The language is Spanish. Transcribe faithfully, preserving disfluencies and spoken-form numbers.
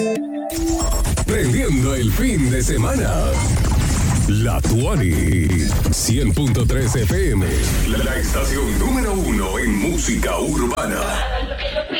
Prendiendo el fin de semana. La Tuani, cien punto tres F M, la estación número uno en música urbana.